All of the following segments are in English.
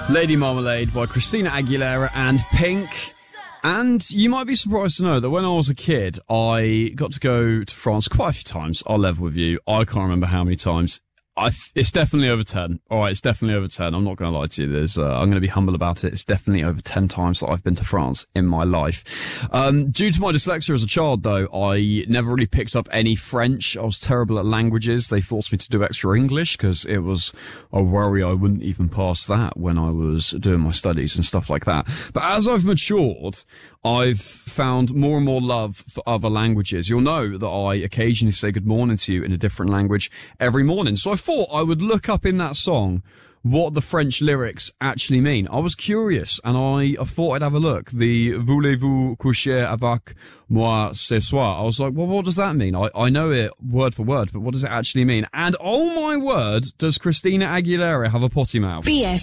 Lady Marmalade by Christina Aguilera and Pink. And you might be surprised to know that when I was a kid, I got to go to France quite a few times. I'll level with you. I can't remember how many times. It's definitely over 10. All right, it's definitely over 10. I'm not going to lie to you. I'm going to be humble about it. It's definitely over 10 times that I've been to France in my life. Due to my dyslexia as a child, though, I never really picked up any French. I was terrible at languages. They forced me to do extra English because it was a worry I wouldn't even pass that when I was doing my studies and stuff like that. But as I've matured, I've found more and more love for other languages. You'll know that I occasionally say good morning to you in a different language every morning. So I thought I would look up in that song what the French lyrics actually mean. I was curious and I thought I'd have a look. The Voulez-vous coucher avec moi ce soir? I was like, well, what does that mean? I know it word for word, but what does it actually mean? And oh my word, does Christina Aguilera have a potty mouth?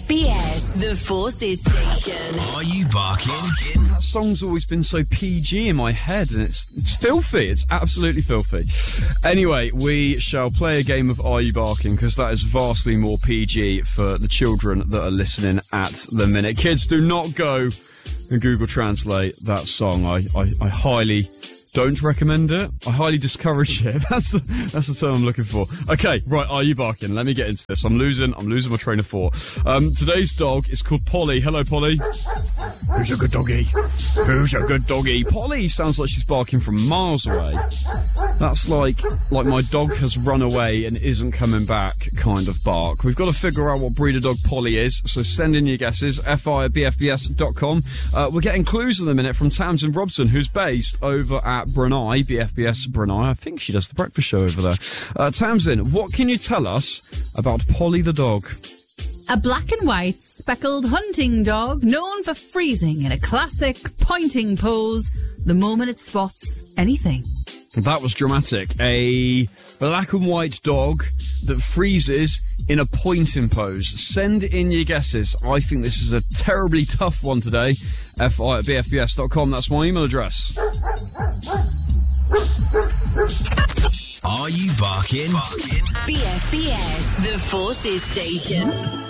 BFBS, the Forces Station. Are you barking? That song's always been so PG in my head, and it's filthy. It's absolutely filthy. Anyway, we shall play a game of Are You Barking, because that is vastly more PG for the children that are listening at the minute. Kids, do not go and Google Translate that song. I highly don't recommend it. I highly discourage it. That's the term I'm looking for. Okay, right, Are You Barking? Let me get into this. I'm losing my train of thought. Today's dog is called Polly. Hello, Polly. Who's a good doggy? Who's a good doggy? Polly sounds like she's barking from miles away. That's like my dog has run away and isn't coming back kind of bark. We've got to figure out what breed of dog Polly is, so send in your guesses, fi@bfbs.com. We're getting clues in a minute from Tamsin Robson, who's based over at Brunei, BFBS Brunei. I think she does the breakfast show over there. Tamsin, what can you tell us about Polly the dog? A black and white speckled hunting dog known for freezing in a classic pointing pose the moment it spots anything. That was dramatic. A black and white dog that freezes in a pointing pose. Send in your guesses. I think this is a terribly tough one today. fi@bfbs.com. That's my email address. Are you barking? BFBS, the Forces Station.